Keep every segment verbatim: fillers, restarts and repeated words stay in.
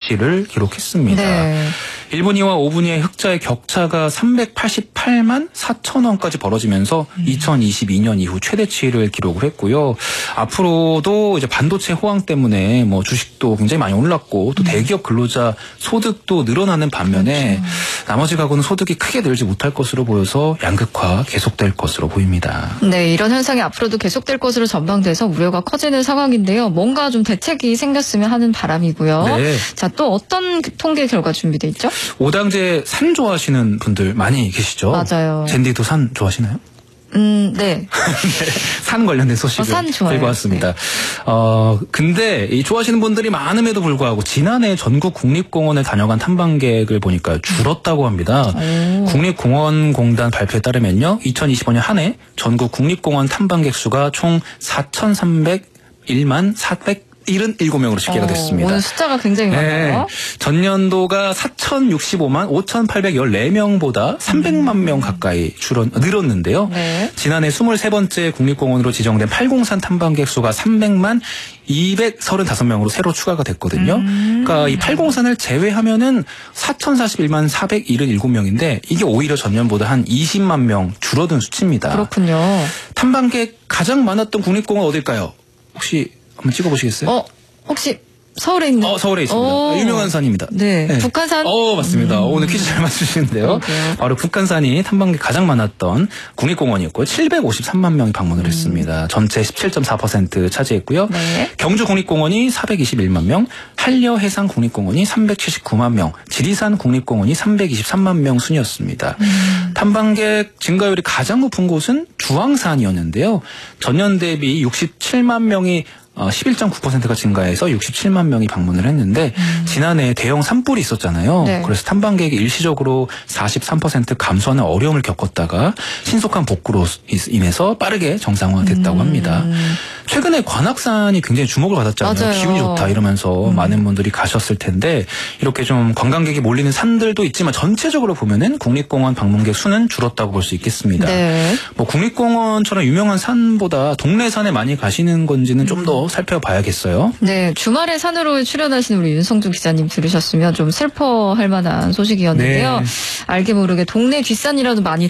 최대치를 기록했습니다. 네. 일 분위와 오 분위의 흑자의 격차가 삼백팔십팔만 사천 원까지 벌어지면서 음. 이천이십이 년 이후 최대치를 기록을 했고요. 앞으로도 이제 반도체 호황 때문에 뭐 주식도 굉장히 많이 올랐고 또 대기업 근로자 소득도 늘어나는 반면에 그렇죠. 나머지 가구는 소득이 크게 늘지 못할 것으로 보여서 양극화 계속될 것으로 보입니다. 네, 이런 현상이 앞으로도 계속될 것으로 전망돼서 우려가 커지는 상황인데요. 뭔가 좀 대책이 생겼으면 하는 바람이고요. 네. 자, 또 어떤 통계 결과 준비돼 있죠? 오당제 산 좋아하시는 분들 많이 계시죠? 맞아요. 젠디도 산 좋아하시나요? 음, 네. 네. 산 관련된 소식을 어, 산 좋아요. 들고 왔습니다. 네. 어, 근데 이 좋아하시는 분들이 많음에도 불구하고 지난해 전국 국립공원을 다녀간 탐방객을 보니까 줄었다고 합니다. 오. 국립공원공단 발표에 따르면요. 이천이십오 년 한 해 전국 국립공원 탐방객 수가 총 사천삼백일만 사백칠십칠 명으로 집계가 됐습니다. 오, 오늘 숫자가 굉장히 많아요. 네. 전년도가 사천육십오만 오천팔백십사 명보다 삼백만 명 가까이 줄어 늘었는데요. 네. 지난해 이십삼 번째 국립공원으로 지정된 팔공산 탐방객 수가 삼백만 이백삼십오 명으로 새로 추가가 됐거든요. 음. 그러니까 이 팔공산을 제외하면은 사천사십일만 사백칠십칠 명인데 이게 오히려 전년보다 한 이십만 명 줄어든 수치입니다. 그렇군요. 탐방객 가장 많았던 국립공원 어딜까요? 혹시 한번 찍어보시겠어요? 어, 혹시 서울에 있는? 어, 서울에 있습니다. 오. 유명한 산입니다. 네. 네. 북한산? 어, 맞습니다. 음. 오늘 퀴즈 잘 맞추시는데요. 그러게요. 바로 북한산이 탐방객 가장 많았던 국립공원이었고요. 칠백오십삼만 명이 방문을 음. 했습니다. 전체 십칠 점 사 퍼센트 차지했고요. 네. 경주국립공원이 사백이십일만 명, 한려해상국립공원이 삼백칠십구만 명, 지리산 국립공원이 삼백이십삼만 명 순이었습니다. 음. 탐방객 증가율이 가장 높은 곳은 주황산이었는데요. 전년 대비 육십칠만 명이 십일 점 구 퍼센트가 증가해서 육십칠만 명이 방문을 했는데 음. 지난해 대형 산불이 있었잖아요. 네. 그래서 탐방객이 일시적으로 사십삼 퍼센트 감소하는 어려움을 겪었다가 신속한 복구로 인해서 빠르게 정상화됐다고 음. 합니다. 최근에 관악산이 굉장히 주목을 받았잖아요. 맞아요. 기운이 좋다 이러면서 음. 많은 분들이 가셨을 텐데 이렇게 좀 관광객이 몰리는 산들도 있지만 전체적으로 보면은 국립공원 방문객 수는 줄었다고 볼 수 있겠습니다. 네. 뭐 국립공원처럼 유명한 산보다 동네 산에 많이 가시는 건지는 좀 더 살펴봐야겠어요. 네, 주말에 산으로 출연하신 우리 윤성주 기자님 들으셨으면 좀 슬퍼할 만한 소식이었는데요. 네. 알게 모르게 동네 뒷산이라도 많이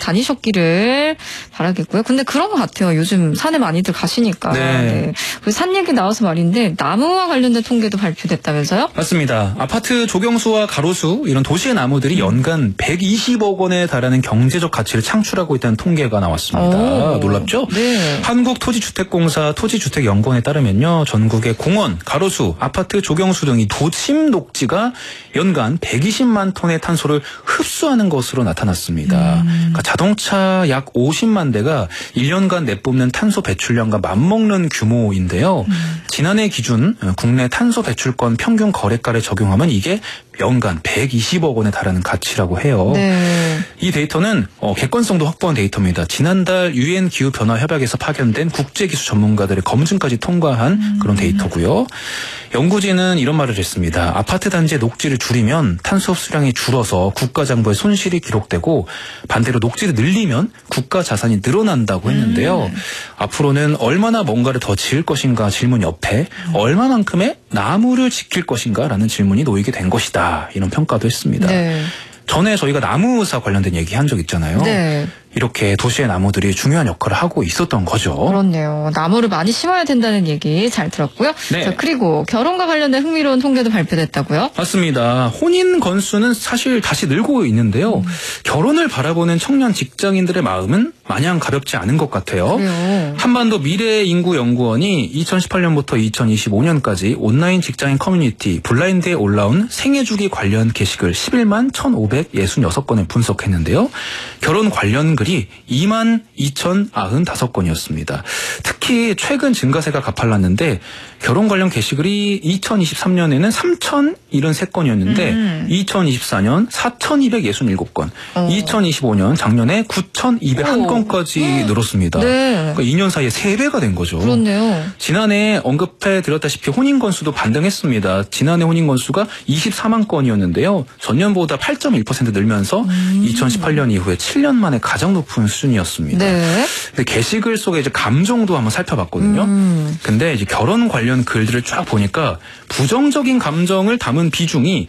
다니셨기를 바라겠고요. 근데 그런 것 같아요. 요즘 산에 많이들 가시니까. 네. 네. 그리고 산 얘기 나와서 말인데 나무와 관련된 통계도 발표됐다면서요? 맞습니다. 아파트 조경수와 가로수 이런 도시의 나무들이 연간 백이십억 원에 달하는 경제적 가치를 창출하고 있다는 통계가 나왔습니다. 오. 놀랍죠? 네. 한국토지주택공사 토지주택연구원에 따르면요. 전국의 공원, 가로수, 아파트 조경수 등이 도심 녹지가 연간 백이십만 톤의 탄소를 흡수하는 것으로 나타났습니다. 음. 그러니까 자동차 약 오십만 대가 일 년간 내뿜는 탄소 배출량과 맞먹는 규모인데요. 음. 지난해 기준 국내 탄소 배출권 평균 거래가를 적용하면 이게 연간 백이십억 원에 달하는 가치라고 해요. 네. 이 데이터는 어, 객관성도 확보한 데이터입니다. 지난달 유엔 기후변화협약에서 파견된 국제기수 전문가들의 검증까지 통과한 음. 그런 데이터고요. 연구진은 이런 말을 했습니다. 아파트 단지의 녹지를 줄이면 탄소 흡수량이 줄어서 국가 장부에 손실이 기록되고 반대로 녹지를 늘리면 국가 자산이 늘어난다고 했는데요. 음. 앞으로는 얼마나 뭔가를 더 지을 것인가 질문 옆에 음. 얼마만큼의 나무를 지킬 것인가라는 질문이 놓이게 된 것이다. 이런 평가도 했습니다. 네. 전에 저희가 나무사 관련된 얘기 한 적 있잖아요. 네. 이렇게 도시의 나무들이 중요한 역할을 하고 있었던 거죠. 그렇네요. 나무를 많이 심어야 된다는 얘기 잘 들었고요. 네. 자, 그리고 결혼과 관련된 흥미로운 통계도 발표됐다고요? 맞습니다. 혼인 건수는 사실 다시 늘고 있는데요. 음. 결혼을 바라보는 청년 직장인들의 마음은 마냥 가볍지 않은 것 같아요. 그래요. 한반도 미래인구연구원이 이천십팔 년부터 이천이십오 년까지 온라인 직장인 커뮤니티 블라인드에 올라온 생애주기 관련 게시글 십일만 천오백육십육 건을 분석했는데요. 결혼 관련 글이 이만 이천구십오 건이었습니다. 특히 최근 증가세가 가팔랐는데 결혼 관련 게시글이 이천이십삼 년에는 삼천칠십삼 건이었는데 음. 이천이십사 년 사천이백육십칠 건, 어. 이천이십오 년 작년에 구천이백일 건까지 오. 늘었습니다. 네. 그러니까 이 년 사이에 세 배가 된 거죠. 그렇네요. 지난해 언급해 드렸다시피 혼인 건수도 반등했습니다. 지난해 혼인 건수가 이십사만 건이었는데요. 전년보다 팔 점 일 퍼센트 늘면서 음. 이천십팔 년 이후에 칠 년 만에 가장 높은 수준이었습니다. 네. 근데 게시글 속에 이제 감정도 한번 살펴봤거든요. 음. 근데 이제 결혼 관련 글들을 쫙 보니까 부정적인 감정을 담은 비중이